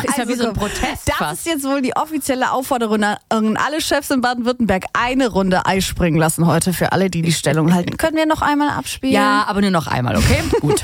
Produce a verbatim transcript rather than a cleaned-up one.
ist ja wie so ein Protest Das fast. ist jetzt wohl die offizielle Aufforderung an alle Chefs in Baden-Württemberg. Eine Runde Eis springen lassen heute für alle, die die Stellung halten. Können wir noch einmal abspielen? Ja, aber nur noch einmal, okay? Gut.